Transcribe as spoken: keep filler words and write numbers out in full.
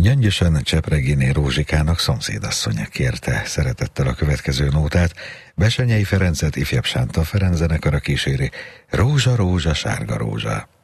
Gyöngyösen Csepreginé Rózsikának szomszédasszonya kérte szeretettel a következő nótát. Bessenyei Ferencet ifjabb Sánta Ferenc zenekara kíséri. Rózsa, rózsa, sárga rózsa.